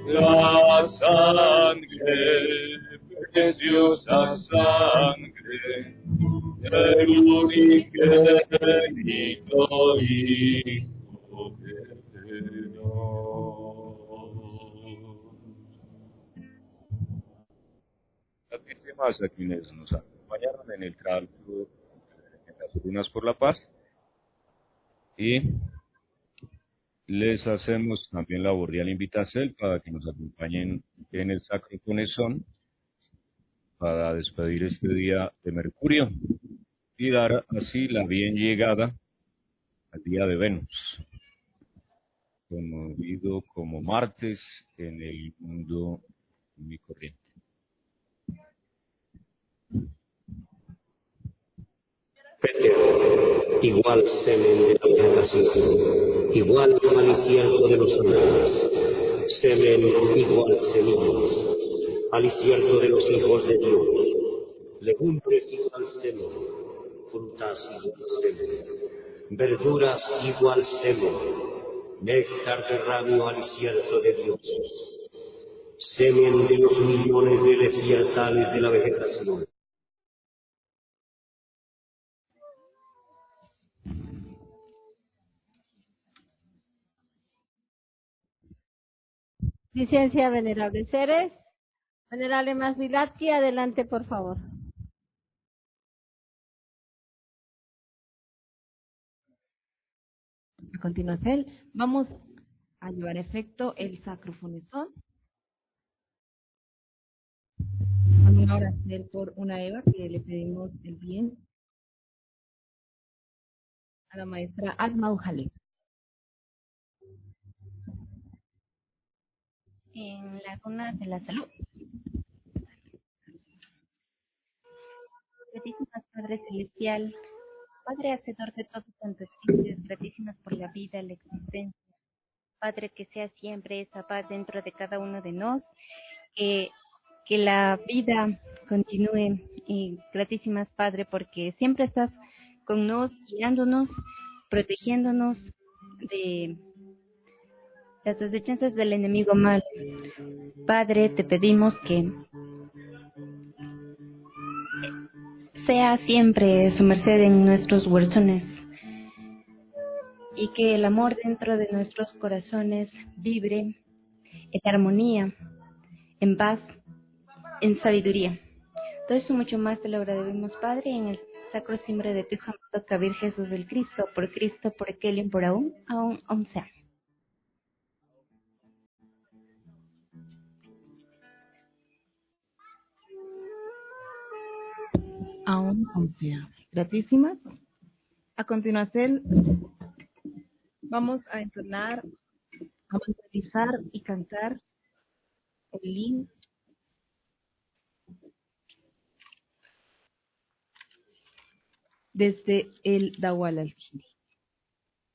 La sangre, preciosa sangre, del unigénito Hijo de Dios. Muchísimas a quienes nos acompañaron en el tránsito en las Unas por la Paz y les hacemos también la cordial invitación para que nos acompañen en el Sacro Corazón para despedir este día de Mercurio y dar así la bien llegada al día de Venus, conocido como martes en el mundo muy corriente. Igual semen de la vegetación, igual alicierto de los hombres, semen igual semillas, alicierto de los hijos de Dios, legumbres igual semen, frutas igual semen, verduras igual semen, néctar de radio alicierto de dioses, semen de los millones de desiertales de la vegetación. Licencia, venerables seres. Venerable Masvilatki, adelante, por favor. A continuación, vamos a llevar a efecto el sacrofonesón. Vamos ahora a hacer por una Eva que le pedimos el bien a la maestra Alma Ujale. En la cuna de la salud. Gratísimas Padre Celestial, Padre Hacedor de todo cuanto existe, gratísimas por la vida, la existencia. Padre, que sea siempre esa paz dentro de cada uno de nos, que la vida continúe. Y gratísimas Padre, porque siempre estás con nos, guiándonos, protegiéndonos de las asechanzas del enemigo mal. Padre, te pedimos que sea siempre su merced en nuestros huerzones y que el amor dentro de nuestros corazones vibre en armonía, en paz, en sabiduría. Todo eso mucho más te lo agradecemos, Padre, en el sacro simbre de tu Hijo amado Kabir Jesús del Cristo, por aquel y por aún sea. Aún sea. Gratísimas. A continuación, vamos a entonar, a mentalizar y cantar el lin desde el Dawal al-Kindi.